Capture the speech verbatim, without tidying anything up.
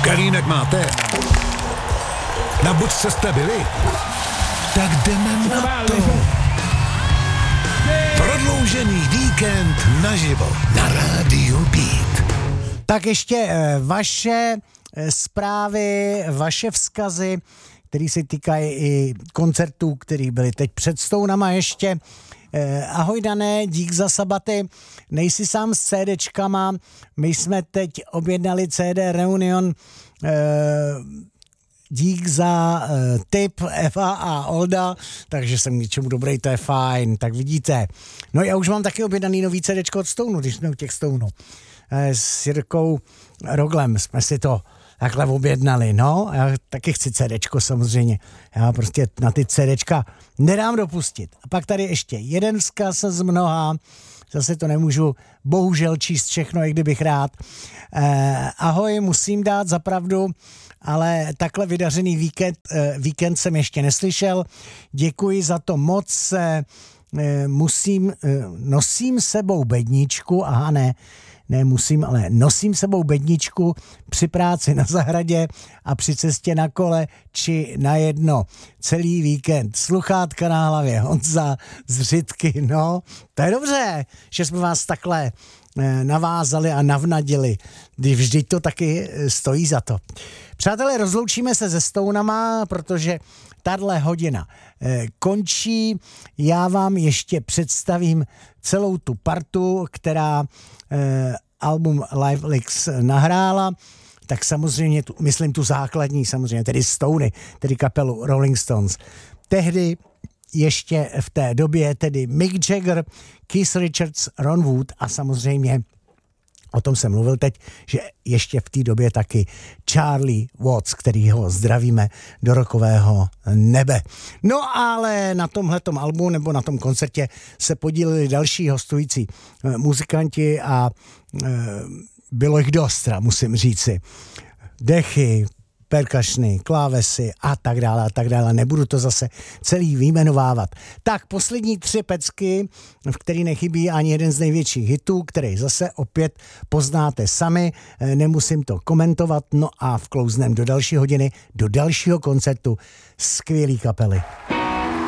Kelínek máte? Na Bučce jste byli? Tak jdeme na to. Prodloužený víkend naživo na Rádiu Beat. Tak ještě vaše zprávy, vaše vzkazy, které se týkají i koncertů, které byly teď před Stounama ještě. Ahoj Dané, dík za sabaty, nejsi sám s CDčkama, my jsme teď objednali C D Reunion, dík za tip Eva a Olda, takže jsem k něčemu dobrý, to je fajn, tak vidíte. No já už mám taky objednaný nový CDčko od Stounu, když jsme u těch Stounů. S Jirkou Roglem jsme si to takhle objednali, no, já taky chci CDčko samozřejmě, já prostě na ty CDčka nedám dopustit. A pak tady ještě jeden vzkaz z mnoha, zase to nemůžu bohužel číst všechno, i kdybych rád. Eh, ahoj, musím dát za pravdu, ale takhle vydařený víkend, eh, víkend jsem ještě neslyšel, děkuji za to moc, eh, musím, eh, nosím sebou bedničku, aha ne, ne musím, ale nosím sebou bedničku při práci na zahradě a při cestě na kole či na jedno. Celý víkend. Sluchátka na hlavě. Honza z Řitky. No, to je dobře, že jsme vás takhle navázali a navnadili, když vždy to taky stojí za to. Přátelé, rozloučíme se se Stounama, protože tahle hodina eh, končí. Já vám ještě představím celou tu partu, která eh, album Live Licks nahrála. Tak samozřejmě, tu, myslím tu základní, samozřejmě, tedy Stouny, tedy kapelu Rolling Stones. Tehdy ještě v té době tedy Mick Jagger, Keith Richards, Ron Wood a samozřejmě o tom jsem mluvil teď, že ještě v té době taky Charlie Watts, který ho zdravíme do rokového nebe. No ale na tomhletom albu nebo na tom koncertě se podíleli další hostující muzikanti a e, bylo jich dost, musím říci. Dechy, perkašny, klávesy a tak dále a tak dále. Nebudu to zase celý vyjmenovávat. Tak poslední tři pecky, v který nechybí ani jeden z největších hitů, který zase opět poznáte sami, nemusím to komentovat, no a vklouznem do další hodiny, do dalšího koncertu skvělý kapely.